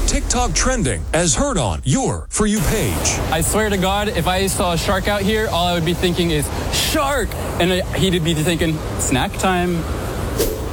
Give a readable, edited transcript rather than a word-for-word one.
TikTok trending as heard on your For You page. I swear to God, if I saw a shark out here, all I would be thinking is, shark! And he'd be thinking, snack time.